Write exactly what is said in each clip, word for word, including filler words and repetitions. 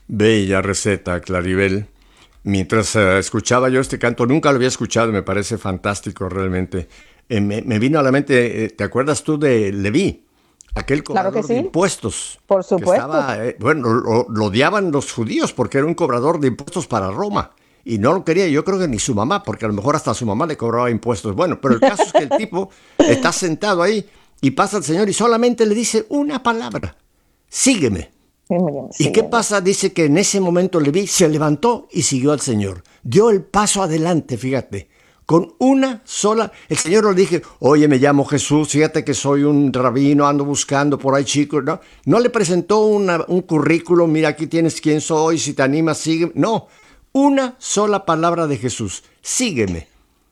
Bella receta, Claribel. Mientras eh, escuchaba yo este canto, nunca lo había escuchado, me parece fantástico realmente. Eh, me, me vino a la mente, eh, ¿te acuerdas tú de Leví? Aquel Claro que cobrador de sí, impuestos, por que supuesto. estaba, eh, bueno, lo, lo odiaban los judíos porque era un cobrador de impuestos para Roma. Y no lo quería, yo creo que ni su mamá, porque a lo mejor hasta su mamá le cobraba impuestos. Bueno, pero el caso es que el tipo está sentado ahí y pasa el Señor y solamente le dice una palabra, sígueme. Sígueme, ¿Y qué sígueme. pasa? Dice que en ese momento Leví se levantó y siguió al Señor. Dio el paso adelante, fíjate. Con una sola... El Señor le dije, oye, me llamo Jesús, fíjate que soy un rabino, ando buscando por ahí chicos. No, no le presentó una, un currículum, mira, aquí tienes quién soy, si te animas, sígueme. No, una sola palabra de Jesús, sígueme.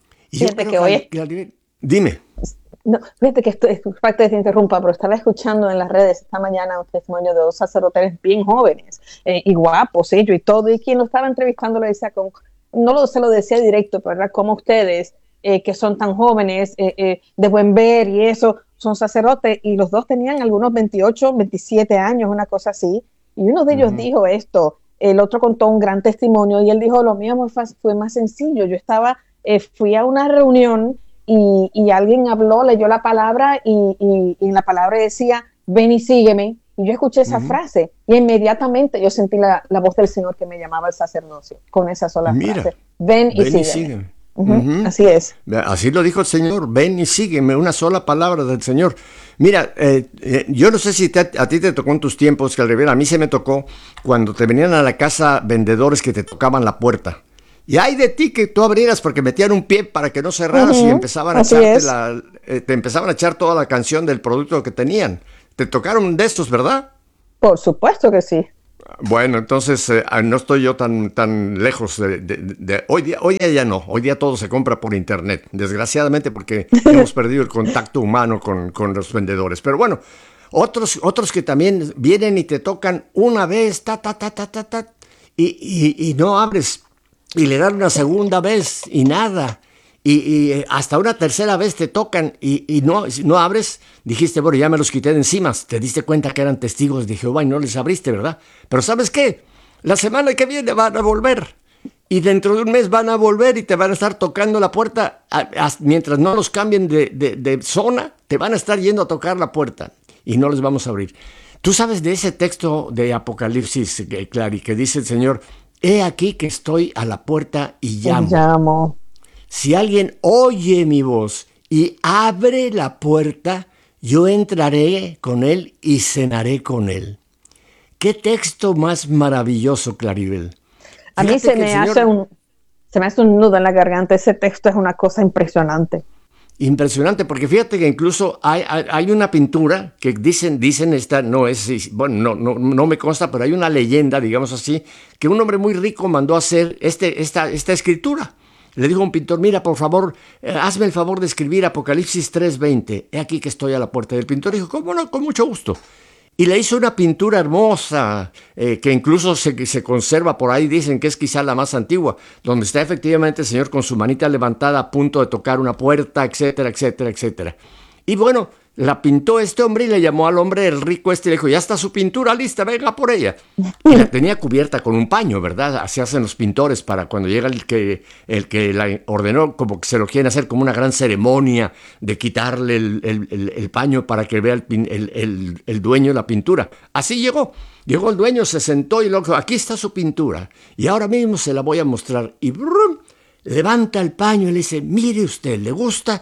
Y yo Fíjate creo que hoy, es- que... Dime. no, fíjate que esto es parte de que te interrumpa, pero estaba escuchando en las redes esta mañana un testimonio de dos sacerdotes bien jóvenes eh, y guapos ellos y todo, y quien lo estaba entrevistando le decía, con, no lo, se lo decía directo, pero era como ustedes, eh, que son tan jóvenes, eh, eh, de buen ver y eso, son sacerdotes, y los dos tenían algunos veintiocho, veintisiete años, una cosa así, y uno de ellos Ujú, dijo esto, el otro contó un gran testimonio, y él dijo, lo mío fue, fue más sencillo, yo estaba, eh, fui a una reunión, y, y alguien habló, leyó la palabra y, y, y en la palabra decía, ven y sígueme. Y yo escuché esa ujú. frase y inmediatamente yo sentí la, la voz del Señor que me llamaba al sacerdocio con esa sola Mira, frase, ven y ven y sígueme. sígueme. Uh-huh, Ujú. así es. Así lo dijo el Señor, ven y sígueme, una sola palabra del Señor. Mira, eh, eh, yo no sé si te, a ti te tocó en tus tiempos, que al revés, a mí se me tocó cuando te venían a la casa vendedores que te tocaban la puerta. Y hay de ti que tú abrieras porque metían un pie para que no cerraras y Uh-huh, empezaban a así echarte es. la, eh, te empezaban a echar toda la canción del producto que tenían. Te tocaron de estos, ¿verdad? Por supuesto que sí. Bueno, entonces eh, ah, no estoy yo tan, tan lejos de, de- de- hoy día, hoy día ya no, hoy día todo se compra por internet, desgraciadamente porque hemos perdido el contacto humano con, con los vendedores. Pero bueno, otros, otros que también vienen y te tocan una vez, ta, ta, ta, ta, ta, ta, y, y, y no abres, y le dan una segunda vez y nada. Y, y eh, hasta una tercera vez te tocan y, y no, si no abres, dijiste, bueno, ya me los quité de encima. Te diste cuenta que eran testigos de Jehová y no les abriste, ¿verdad? Pero ¿sabes qué? La semana que viene van a volver. Y dentro de un mes van a volver y te van a estar tocando la puerta. A, a, mientras no los cambien de, de, de zona, te van a estar yendo a tocar la puerta. Y no les vamos a abrir. Tú sabes de ese texto de Apocalipsis, eh, Clary, que dice el Señor, he aquí que estoy a la puerta y Te llamo. llamo. Si alguien oye mi voz y abre la puerta, yo entraré con él y cenaré con él. ¿Qué texto más maravilloso, Claribel? A mí Fíjate se que el me hace Señor, un, se me hace un nudo en la garganta. Ese texto es una cosa impresionante. impresionante, porque fíjate que incluso hay, hay, hay una pintura que dicen, dicen esta, no es, bueno, no, no, no me consta, pero hay una leyenda, digamos así, que un hombre muy rico mandó a hacer este, esta, esta escritura. Le dijo a un pintor, mira, por favor, eh, hazme el favor de escribir Apocalipsis tres veinte. He aquí que estoy a la puerta. Y el pintor dijo, ¿cómo no? Con mucho gusto. Y le hizo una pintura hermosa, eh, que incluso se, se conserva por ahí, dicen que es quizá la más antigua, donde está efectivamente el Señor con su manita levantada a punto de tocar una puerta, etcétera, etcétera, etcétera. Y bueno, la pintó este hombre y le llamó al hombre, el rico este, y le dijo, ya está su pintura lista, venga por ella. Y la tenía cubierta con un paño, ¿verdad? Así hacen los pintores para cuando llega el que, el que la ordenó, como que se lo quieren hacer como una gran ceremonia de quitarle el, el, el, el paño para que vea el, el, el, el dueño la pintura. Así llegó. Llegó el dueño, se sentó y lo dijo, aquí está su pintura. Y ahora mismo se la voy a mostrar. Y brum, levanta el paño y le dice, mire usted, ¿le gusta?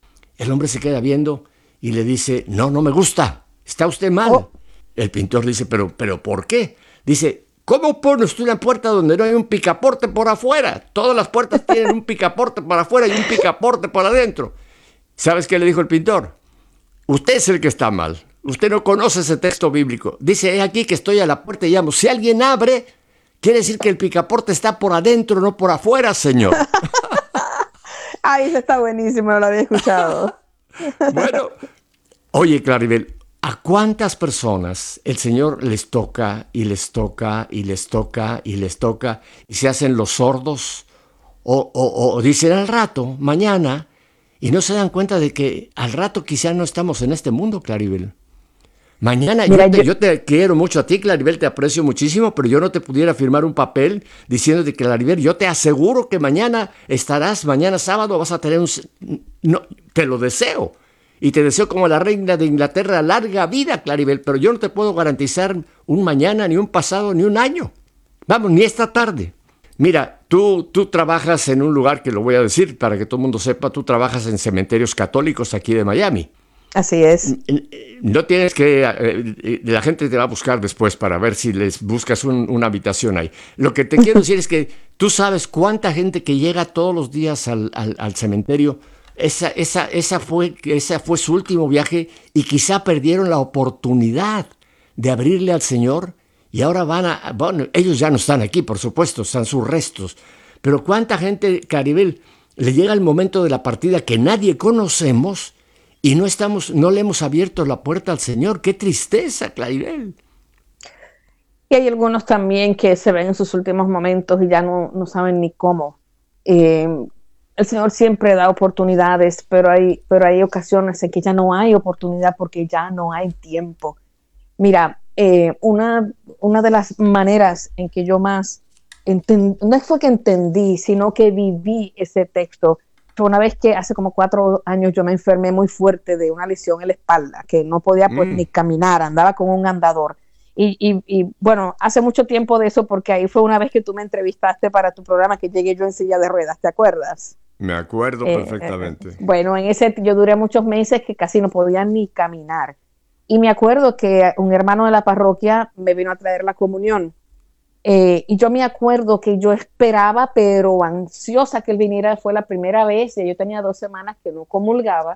El hombre se queda viendo y le dice, no, no me gusta, está usted mal. Oh, El pintor dice, pero, pero ¿por qué? Dice, ¿cómo pone usted una puerta donde no hay un picaporte por afuera? Todas las puertas tienen un picaporte por afuera y un picaporte por adentro. ¿Sabes qué le dijo el pintor? Usted es el que está mal. Usted no conoce ese texto bíblico. Dice, he aquí que estoy a la puerta y llamo. Si alguien abre, quiere decir que el picaporte está por adentro, no por afuera, señor. ay, eso está buenísimo, no lo había escuchado. Bueno, oye, Claribel, ¿a cuántas personas el Señor les toca y les toca y les toca y les toca y se hacen los sordos? O, o, o dicen al rato, mañana, y no se dan cuenta de que al rato quizá no estamos en este mundo, Claribel. Mañana, Mira, yo, te, yo, yo te quiero mucho a ti, Claribel, te aprecio muchísimo, pero yo no te pudiera firmar un papel diciéndote que, Claribel, yo te aseguro que mañana estarás, mañana sábado vas a tener un... No, te lo deseo. Y te deseo como la reina de Inglaterra larga vida, Claribel, pero yo no te puedo garantizar un mañana, ni un pasado, ni un año. Vamos, ni esta tarde. Mira, tú, tú trabajas en un lugar que lo voy a decir para que todo el mundo sepa, tú trabajas en cementerios católicos aquí de Miami. así es. No tienes que... Eh, la gente te va a buscar después para ver si les buscas un, una habitación ahí. Lo que te quiero decir es que tú sabes cuánta gente que llega todos los días al, al, al cementerio, esa, esa, esa, fue, esa fue su último viaje y quizá perdieron la oportunidad de abrirle al Señor y ahora van a... Bueno, ellos ya no están aquí, por supuesto, están sus restos. Pero cuánta gente, Claribel, le llega el momento de la partida que nadie conocemos... Y no estamos, no le hemos abierto la puerta al Señor. ¡Qué tristeza, Claribel! Y hay algunos también que se ven en sus últimos momentos y ya no, no saben ni cómo. Eh, el Señor siempre da oportunidades, pero hay, pero hay ocasiones en que ya no hay oportunidad porque ya no hay tiempo. Mira, eh, una, una de las maneras en que yo más entendí, no fue que entendí, sino que viví ese texto, fue una vez que hace como cuatro años yo me enfermé muy fuerte de una lesión en la espalda, que no podía pues mm. ni caminar, andaba con un andador. Y, y, y bueno, hace mucho tiempo de eso, porque ahí fue una vez que tú me entrevistaste para tu programa, que llegué yo en silla de ruedas, ¿te acuerdas? Me acuerdo eh, perfectamente. Eh, bueno, en ese yo duré muchos meses que casi no podía ni caminar. Y me acuerdo que un hermano de la parroquia me vino a traer la comunión. Eh, y yo me acuerdo que yo esperaba, pero ansiosa que él viniera, fue la primera vez, y yo tenía dos semanas que no comulgaba,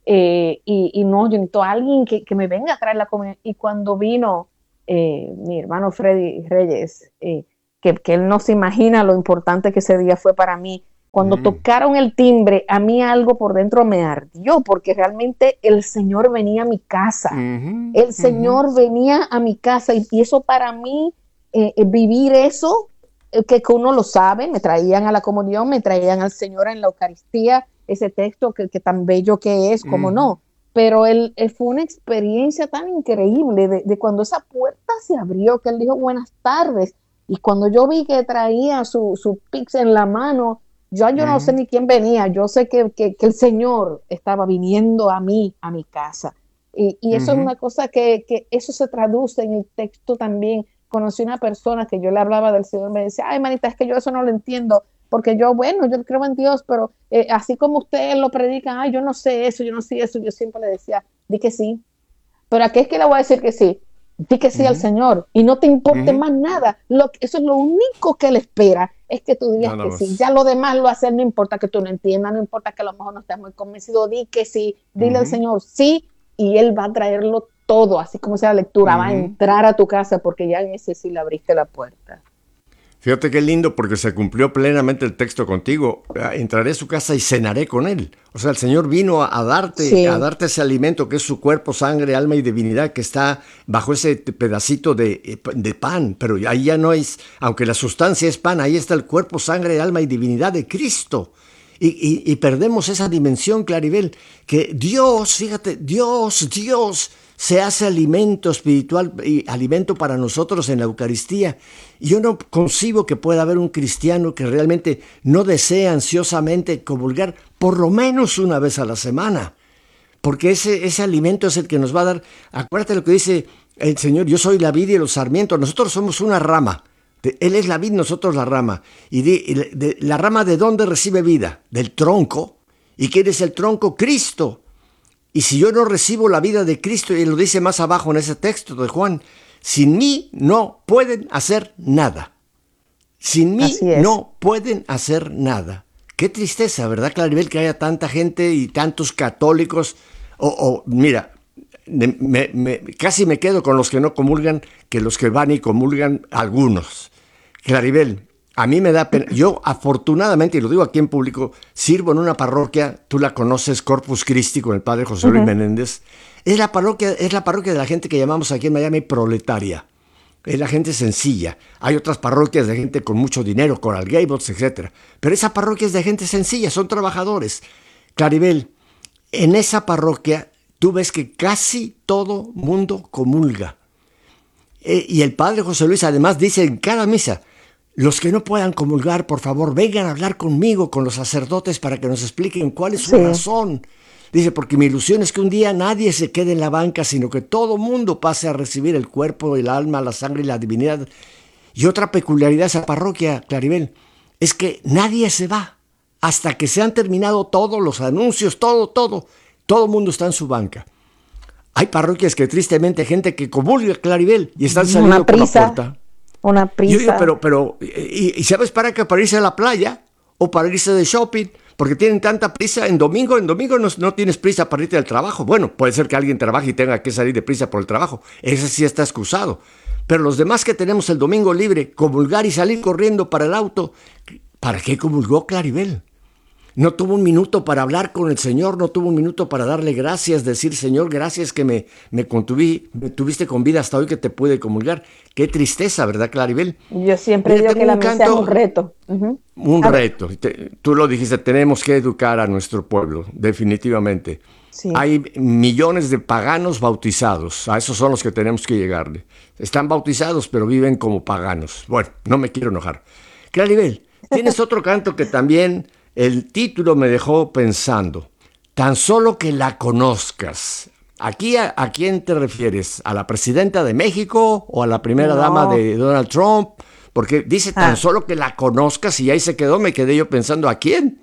eh, y, y no, yo necesito a alguien que, que me venga a traer la comunión. Y cuando vino eh, mi hermano Freddy Reyes, eh, que, que él no se imagina lo importante que ese día fue para mí, cuando mm. tocaron el timbre, a mí algo por dentro me ardió, porque realmente el Señor venía a mi casa, mm-hmm, el Señor mm-hmm. venía a mi casa, y, y eso para mí, Eh, eh, vivir eso, eh, que, que uno lo sabe, me traían a la comunión, me traían al Señor en la Eucaristía, ese texto que, que tan bello que es, como mm. no, pero él, él fue una experiencia tan increíble de, de cuando esa puerta se abrió, que él dijo buenas tardes, y cuando yo vi que traía su, su pix en la mano, yo, yo mm. no sé ni quién venía, yo sé que, que, que el Señor estaba viniendo a mí, a mi casa, y, y eso mm-hmm. es una cosa que, que eso se traduce en el texto también. Conocí una persona que yo le hablaba del Señor, me decía, ay, manita, es que yo eso no lo entiendo, porque yo, bueno, yo creo en Dios, pero eh, así como ustedes lo predican, ay, yo no sé eso, yo no sé eso, yo siempre le decía, di que sí, pero ¿a qué es que le voy a decir que sí? Di que sí uh-huh. al Señor, y no te importe uh-huh. más nada, lo, eso es lo único que él espera, es que tú digas no, no, que sí, ya lo demás lo haces, no importa que tú no entiendas, no importa que a lo mejor no estés muy convencido, di que sí, dile uh-huh. al Señor sí, y él va a traerlo todo, así como sea la lectura, uh-huh. va a entrar a tu casa porque ya en ese sí le abriste la puerta. Fíjate qué lindo, porque se cumplió plenamente el texto contigo. Entraré a su casa y cenaré con él. O sea, el Señor vino a, a darte, sí. a darte ese alimento que es su cuerpo, sangre, alma y divinidad, que está bajo ese pedacito de, de pan. Pero ahí ya no es, aunque la sustancia es pan, ahí está el cuerpo, sangre, alma y divinidad de Cristo. Y, y, y perdemos esa dimensión, Claribel, que Dios, fíjate, Dios, Dios se hace alimento espiritual y alimento para nosotros en la Eucaristía. Y yo no concibo que pueda haber un cristiano que realmente no desea ansiosamente comulgar por lo menos una vez a la semana, porque ese, ese alimento es el que nos va a dar. Acuérdate lo que dice el Señor, yo soy la vid y los sarmientos, nosotros somos una rama. Él es la vid, nosotros la rama. ¿Y de, de, la rama de dónde recibe vida? Del tronco. ¿Y quién es el tronco? Cristo. Y si yo no recibo la vida de Cristo, y lo dice más abajo en ese texto de Juan, sin mí no pueden hacer nada. Sin mí no pueden hacer nada. Qué tristeza, ¿verdad, Claribel, que haya tanta gente y tantos católicos? O, o mira, me, me, casi me quedo con los que no comulgan que los que van y comulgan algunos. Claribel, a mí me da pena. Yo, afortunadamente, y lo digo aquí en público, sirvo en una parroquia, tú la conoces, Corpus Christi, con el padre José Luis uh-huh. Menéndez. Es la parroquia, es la parroquia de la gente que llamamos aquí en Miami proletaria. Es la gente sencilla. Hay otras parroquias de gente con mucho dinero, Coral Gables, etcétera. Pero esa parroquia es de gente sencilla, son trabajadores. Claribel, en esa parroquia tú ves que casi todo mundo comulga. Eh, y el padre José Luis además dice en cada misa, los que no puedan comulgar, por favor, vengan a hablar conmigo, con los sacerdotes, para que nos expliquen cuál es su Sí. razón. Dice, porque mi ilusión es que un día nadie se quede en la banca, sino que todo mundo pase a recibir el cuerpo, el alma, la sangre y la divinidad. Y otra peculiaridad de esa parroquia, Claribel, es que nadie se va hasta que se han terminado todos los anuncios, todo, todo. Todo el mundo está en su banca. Hay parroquias que tristemente hay gente que comulga, Claribel, y están saliendo Una por la prisa. puerta. Una Yo prisa. digo, pero, pero, y, y ¿sabes para qué? Para irse a la playa o para irse de shopping, porque tienen tanta prisa. En domingo, en domingo no, no tienes prisa para irte del trabajo. Bueno, puede ser que alguien trabaje y tenga que salir de prisa por el trabajo. Ese sí está excusado. Pero los demás que tenemos el domingo libre, comulgar y salir corriendo para el auto, ¿para qué comulgó Claribel? No tuvo un minuto para hablar con el Señor, no tuvo un minuto para darle gracias, decir, Señor, gracias que me, me, contuví, me tuviste con vida hasta hoy que te pude comulgar. Qué tristeza, ¿verdad, Claribel? Yo siempre Mira, digo tengo que la un misa es canto- un reto. Ujú. Un A ver. reto. Te- tú lo dijiste, tenemos que educar a nuestro pueblo, definitivamente. Sí. Hay millones de paganos bautizados, a esos son los que tenemos que llegarle. Están bautizados, pero viven como paganos. Bueno, no me quiero enojar. Claribel, tienes otro canto que también el título me dejó pensando. Tan solo que la conozcas. ¿Aquí a, a quién te refieres? ¿A la presidenta de México o a la primera No. dama de Donald Trump? Porque dice tan Ah. solo que la conozcas y ahí se quedó, me quedé yo pensando, ¿a quién?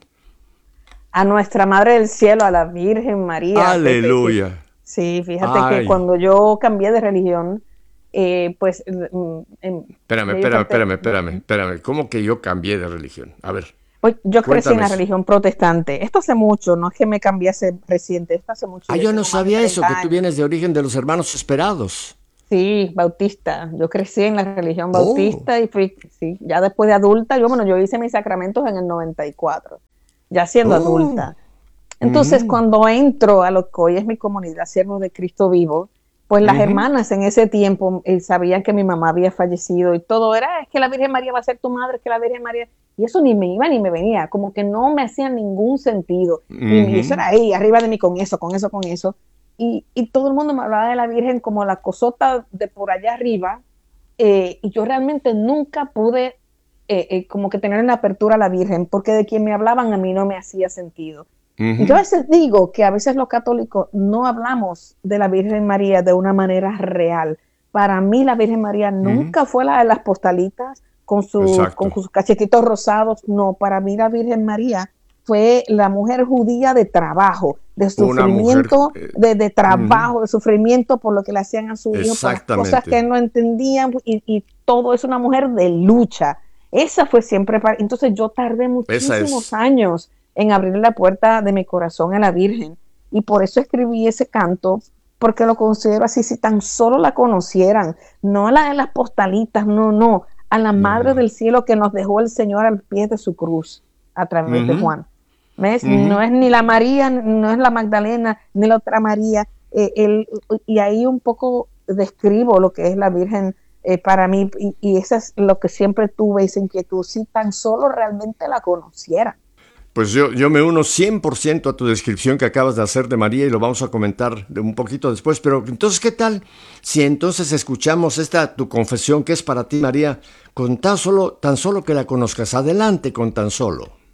A nuestra Madre del Cielo, a la Virgen María. Aleluya. Sí, fíjate Ay. que cuando yo cambié de religión, eh, pues... mm, em, Espérame, yo espérame, parte- espérame, espérame, espérame. ¿Cómo que yo cambié de religión? A ver. Pues, yo crecí en Cuéntame la eso. religión protestante. Esto hace mucho, no es que me cambiase reciente, esto hace mucho. Ah, yo yo tengo no más de sabía eso, que treinta tú años. vienes de origen de los hermanos esperados. Sí, bautista. Yo crecí en la religión Oh. bautista y fui, sí, ya después de adulta, yo, bueno, yo hice mis sacramentos en el noventa y cuatro, ya siendo Oh. adulta. Entonces, Ujú. cuando entro a lo que hoy es mi comunidad, Siervos de Cristo Vivo, pues las Ujú. hermanas en ese tiempo eh, sabían que mi mamá había fallecido y todo era, es que la Virgen María va a ser tu madre, es que la Virgen María... Y eso ni me iba ni me venía, como que no me hacía ningún sentido. Y Ujú. eso era ahí, arriba de mí, con eso, con eso, con eso. Y, y todo el mundo me hablaba de la Virgen como la cosota de por allá arriba, eh, y yo realmente nunca pude eh, eh, como que tener una apertura a la Virgen, porque de quien me hablaban a mí no me hacía sentido. Ujú. Y yo a veces digo que a veces los católicos no hablamos de la Virgen María de una manera real. Para mí la Virgen María nunca fue la de las postalitas con, su, Exacto. con sus cachetitos rosados. No, para mí la Virgen María fue la mujer judía de trabajo, de Una sufrimiento, mujer, eh, de, de trabajo, de sufrimiento por lo que le hacían a su hijo, por las cosas Exactamente. que él no entendían, y, y todo es una mujer de lucha. Esa fue siempre para... Entonces yo tardé Esa muchísimos es. años en abrir la puerta de mi corazón a la Virgen, y por eso escribí ese canto, porque lo considero así. Si tan solo la conocieran, no a la de las postalitas, no, no, a la Madre Ujú. del Cielo que nos dejó el Señor al pie de su cruz a través de Ujú. Juan. ¿Ves? Ujú. No es ni la María, no es la Magdalena, ni la otra María. Eh, el- y ahí un poco describo lo que es la Virgen eh, para mí, y, y eso es lo que siempre tuve, esa inquietud, si tan solo realmente la conociera. Pues yo, yo me uno cien por ciento a tu descripción que acabas de hacer de María y lo vamos a comentar de un poquito después. Pero entonces, ¿qué tal si entonces escuchamos esta tu confesión que es para ti, María, con tan solo, tan solo que la conozcas? Adelante con tan solo.